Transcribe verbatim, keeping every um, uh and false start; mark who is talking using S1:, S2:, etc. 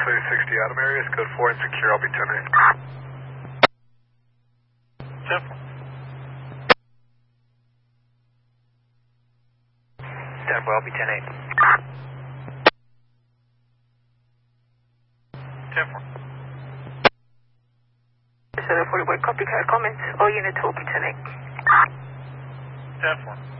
S1: three sixty Adam areas, code four and secure, I'll be ten eight.
S2: ten four. ten four, I'll be ten eight. ten four.
S3: seven forty-one, copy, car comments, all units will be ten eight.
S2: ten four.